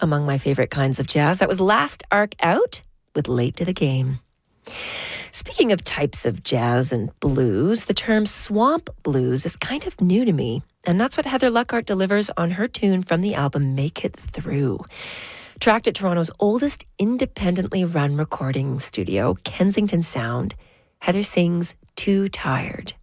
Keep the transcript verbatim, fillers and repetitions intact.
among my favorite kinds of jazz. That was Last Arc Out with Late to the Game. Speaking of types of jazz and blues, the term swamp blues is kind of new to me, and that's what Heather Luckart delivers on her tune from the album Make It Through. Tracked at Toronto's oldest independently run recording studio, Kensington Sound, Heather sings Too Tired.